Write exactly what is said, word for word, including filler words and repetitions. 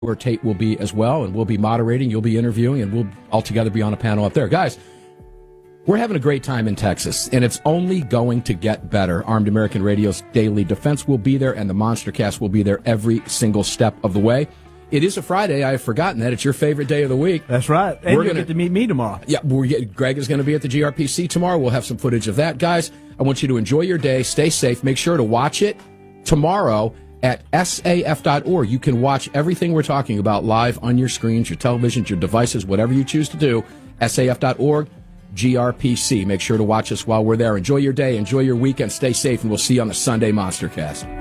where Tate will be as well, and we'll be moderating, you'll be interviewing, and we'll all together be on a panel up there. Guys, we're having a great time in Texas, and it's only going to get better. Armed American Radio's Daily Defense will be there, and the MonsterCast will be there every single step of the way. It is a Friday. I have forgotten that. It's your favorite day of the week. That's right. And we're you'll gonna, get to meet me tomorrow. Yeah, we're get, Greg is going to be at the G R P C tomorrow. We'll have some footage of that. Guys, I want you to enjoy your day. Stay safe. Make sure to watch it tomorrow at S A F dot org. You can watch everything we're talking about live on your screens, your televisions, your devices, whatever you choose to do. S A F dot org, G R P C. Make sure to watch us while we're there. Enjoy your day. Enjoy your weekend. Stay safe, and we'll see you on the Sunday MonsterCast.